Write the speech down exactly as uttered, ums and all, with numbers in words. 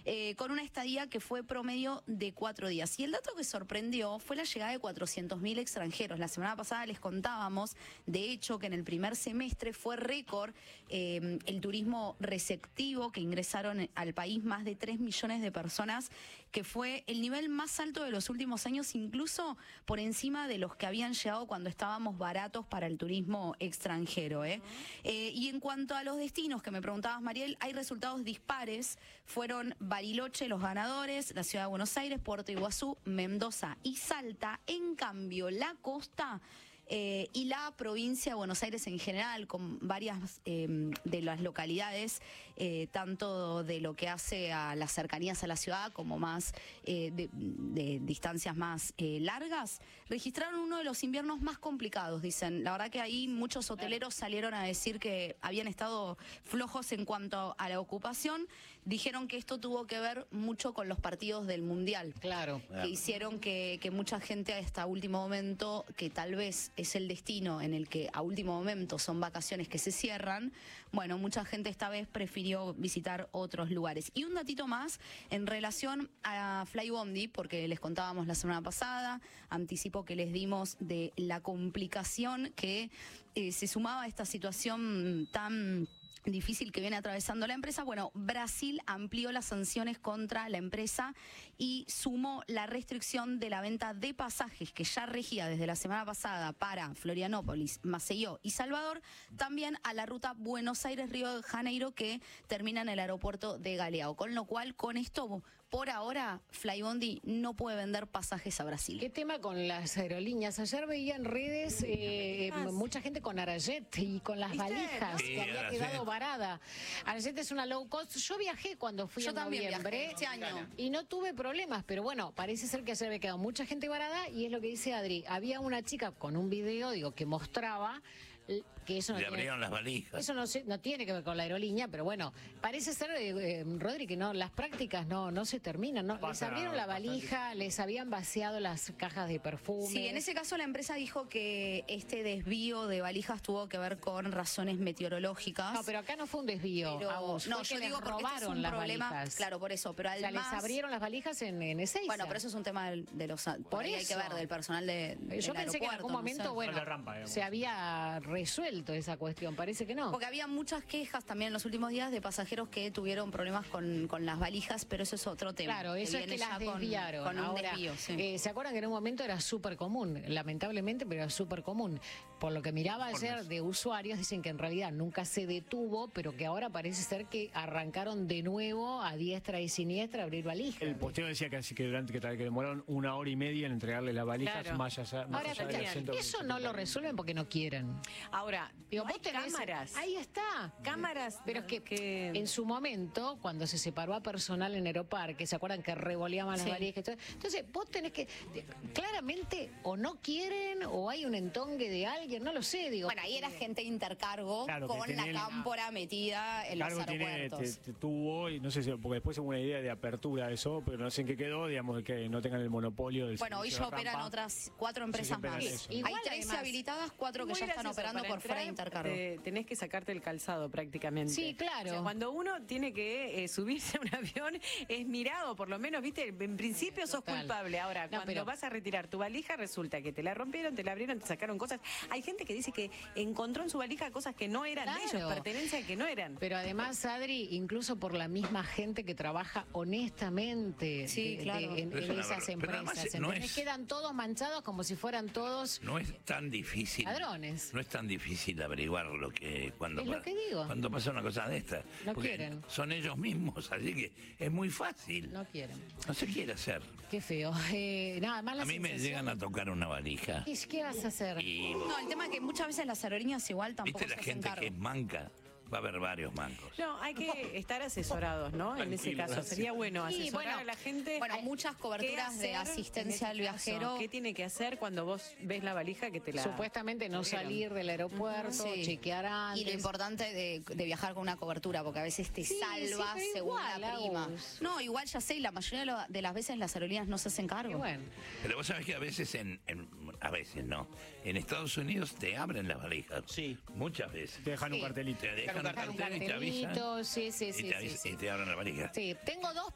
eh, con una estadía que fue promedio de cuatro días. Y el dato que sorprendió fue la llegada de cuatrocientos mil extranjeros. La semana pasada les contábamos, de hecho, que en el primer semestre fue récord eh, el turismo receptivo, que ingresaron al país más de tres millones de personas, que fue el nivel más alto de los últimos años, incluso por encima de los que habían llegado cuando estábamos baratos para el turismo extranjero. ¿eh? Eh, y en cuanto a los destinos que me preguntabas, Mariel, hay resultados dispares. Fueron Bariloche los ganadores, la ciudad de Buenos Aires, Puerto Iguazú, Mendoza y Salta. En cambio, la costa Eh, y la provincia de Buenos Aires en general, con varias eh, de las localidades, eh, tanto de lo que hace a las cercanías a la ciudad como más eh, de, de distancias más eh, largas, registraron uno de los inviernos más complicados, dicen. La verdad que ahí muchos hoteleros salieron a decir que habían estado flojos en cuanto a la ocupación. Dijeron que esto tuvo que ver mucho con los partidos del Mundial. Claro. Que hicieron que, que mucha gente hasta último momento, que tal vez es el destino en el que a último momento son vacaciones que se cierran, bueno, mucha gente esta vez prefirió visitar otros lugares. Y un datito más en relación a Flybondi, porque les contábamos la semana pasada, anticipo que les dimos de la complicación que eh, se sumaba a esta situación tan difícil que viene atravesando la empresa. Bueno, Brasil amplió las sanciones contra la empresa y sumó la restricción de la venta de pasajes que ya regía desde la semana pasada para Florianópolis, Maceió y Salvador, también a la ruta Buenos Aires-Río de Janeiro, que termina en el aeropuerto de Galeão. Con lo cual, con esto, por ahora, Flybondi no puede vender pasajes a Brasil. ¿Qué tema con las aerolíneas? Ayer veía en redes eh, mucha gente con Arayet y con las ¿Viste? valijas, Sí, que había Arayet. quedado varada. Arayet es una low cost. Yo viajé cuando fui Yo en también noviembre viajé este año. y no tuve problemas, pero bueno, parece ser que ayer había quedado mucha gente varada y es lo que dice Adri. Había una chica con un video, digo, que mostraba que eso no Le tiene, abrieron las valijas. eso no, se, no tiene que ver con la aerolínea, pero bueno, parece ser, eh, eh, Rodri, que no, las prácticas no, no se terminan, ¿no? Les abrieron la valija, les habían vaciado las cajas de perfume. Sí, en ese caso la empresa dijo que este desvío de valijas tuvo que ver con razones meteorológicas. No, pero acá no fue un desvío. Pero, Agus, no, fue yo que les digo porque este es robaron un las problema, valijas. claro, por eso, pero O sea, además les abrieron las valijas en, en Ezeiza. Bueno, pero eso es un tema de, de los... Por, Por ahí hay que eso. ver del personal de, del Yo pensé que en algún aeropuerto, momento, no sé. bueno, Fue la rampa, digamos. se había resuelto esa cuestión, parece que no. Porque había muchas quejas también en los últimos días de pasajeros que tuvieron problemas con, con las valijas, pero eso es otro tema. Claro, eso es viene que las ya con- desviaron. Con, un Ahora, desvío, sí. eh, ¿se acuerdan que en un momento era súper común? Lamentablemente, pero era súper común. Por lo que miraba ayer de usuarios, dicen que en realidad nunca se detuvo, pero que ahora parece ser que arrancaron de nuevo a diestra y siniestra a abrir valijas. El posteo decía que así que durante que, que demoraron una hora y media en entregarle las valijas, Claro. más allá, más Ahora, allá del tenían- asiento que- eso no lo resuelven porque no quieren. Ahora, Digo, no vos hay tenés- cámaras. Ahí está. Cámaras. Pero es que, que- en su momento, cuando se separó a personal en Aeroparque, ¿se acuerdan que revoleaban las Sí. valijas? y todo? Entonces, vos tenés que, claramente, o no quieren, o hay un entongue de alguien, no lo sé, digo. Bueno, ahí era gente de intercargo Claro, que con tiene la el- cámpora metida en los Cargo tiene, aeropuertos. te- te tuvo, y no sé si, porque después hubo una idea de apertura de eso, pero no sé en qué quedó, digamos, de que no tengan el monopolio del Bueno, hoy servicio ya de operan rampa. otras cuatro empresas siempre más. eran eso. Hay Igual, tres además, habilitadas, cuatro que Muy ya están gracioso, operando para por fuera de entrar, intercargo. te- tenés que sacarte el calzado prácticamente. Sí, claro. O sea, cuando uno tiene que eh, subirse a un avión, es mirado, por lo menos, viste, en principio sos Total. culpable. Ahora, No, cuando pero- vas a retirar tu valija, resulta que te la rompieron, te la abrieron, te sacaron cosas. Hay gente que dice que encontró en su valija cosas que no eran de Claro. ellos, pertenencias que no eran. Pero además, Adri, incluso por la misma gente que trabaja honestamente Sí, de- claro. de- en, Pero es en una esas verdad. Pero empresas. además no ¿entendés? es- Quedan todos manchados como si fueran todos No es tan difícil. ladrones. No es tan difícil averiguar lo que cuando, Es lo pa- que digo. cuando pasa una cosa de esta. No Porque quieren. son ellos mismos, así que es muy fácil. No quieren. No se quiere hacer. Qué feo. Eh, nada más la A mí me sensación- llegan a tocar una valija. ¿Y qué vas a hacer? Y No, el tema es que muchas veces las aerolíneas igual tampoco viste la se hacen gente cargo. que es manca. Va a haber varios mancos. No, hay que estar asesorados, ¿no? En ese Tranquilo, caso. gracias. Sería bueno Sí, asesorar bueno, a la gente. Bueno, muchas ¿Qué coberturas de hacer asistencia en ese al caso? viajero. ¿Qué tiene que hacer cuando vos ves la valija que te la... Supuestamente no abrieron? salir del aeropuerto, Sí. chequear antes. Y lo importante de, de viajar con una cobertura, porque a veces te Sí, salva sí, pero según igual, la prima. Agus. No, igual ya sé, y la mayoría de lo- de las veces las aerolíneas no se hacen cargo. Y bueno, Pero vos sabés que a veces en, en- a veces no. En Estados Unidos te abren las valijas. Sí. Muchas veces. Te dejan Sí. un cartelito. Te dejan un dejar un cartel y te avisan. cartelito, sí, sí, y sí, te, sí, avisan- sí. y te abren la valija. Sí, tengo dos